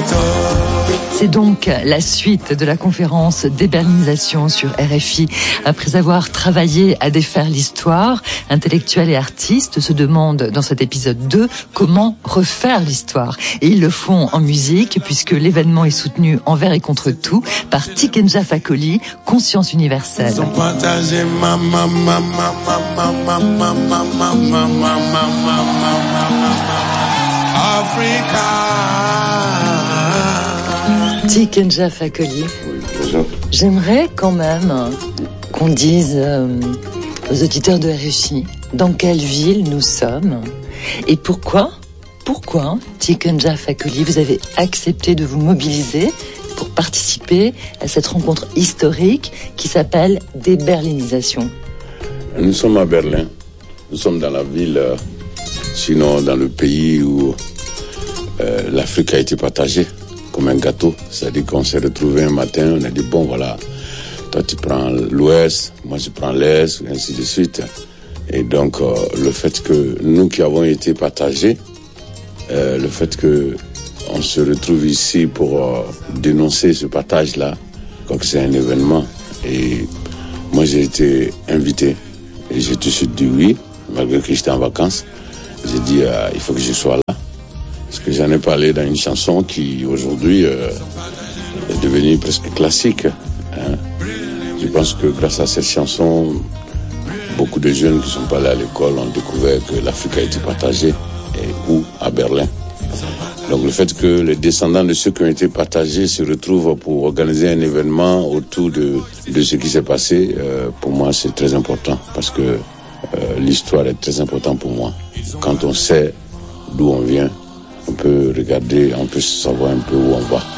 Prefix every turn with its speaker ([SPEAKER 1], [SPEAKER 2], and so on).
[SPEAKER 1] C'est donc la suite de la conférence Déberlinisation sur RFI. Après avoir travaillé à défaire l'histoire, intellectuels et artistes se demandent dans cet épisode 2 comment refaire l'histoire. Et ils le font en musique puisque l'événement est soutenu envers et contre tout par Tikenja Fakoly, Conscience universelle. Tikenja Fakoly, j'aimerais quand même qu'on dise aux auditeurs de RFI dans quelle ville nous sommes et pourquoi Tikenja Fakoly, vous avez accepté de vous mobiliser pour participer à cette rencontre historique qui s'appelle Déberlinisation.
[SPEAKER 2] Nous sommes à Berlin, nous sommes dans la ville, sinon dans le pays où l'Afrique a été partagée comme un gâteau, c'est-à-dire qu'on s'est retrouvé un matin, on a dit bon voilà, toi tu prends l'ouest, moi je prends l'est, et ainsi de suite. Et donc le fait que nous qui avons été partagés, le fait que on se retrouve ici pour dénoncer ce partage-là, comme c'est un événement. Et moi j'ai été invité et j'ai tout de suite dit oui, malgré que j'étais en vacances. J'ai dit il faut que je sois là. Parce que j'en ai parlé dans une chanson qui aujourd'hui est devenue presque classique. Hein. Je pense que grâce à cette chanson, beaucoup de jeunes qui sont pas allés à l'école ont découvert que l'Afrique a été partagée, et où à Berlin. Donc le fait que les descendants de ceux qui ont été partagés se retrouvent pour organiser un événement autour de ce qui s'est passé, pour moi c'est très important. Parce que l'histoire est très importante pour moi. Quand on sait d'où on vient, on peut regarder, on peut savoir un peu où on va.